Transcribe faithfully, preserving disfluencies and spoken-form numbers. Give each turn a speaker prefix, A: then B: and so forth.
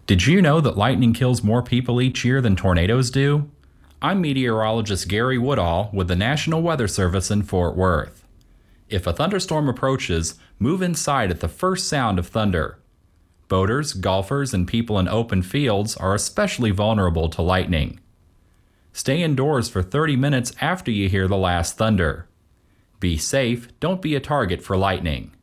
A: Did you know that lightning kills more people each year than tornadoes do? I'm meteorologist Gary Woodall with the National Weather Service in Fort Worth. If a thunderstorm approaches, move inside at the first sound of thunder. Boaters, golfers, and people in open fields are especially vulnerable to lightning. Stay indoors for thirty minutes after you hear the last thunder. Be safe, don't be a target for lightning.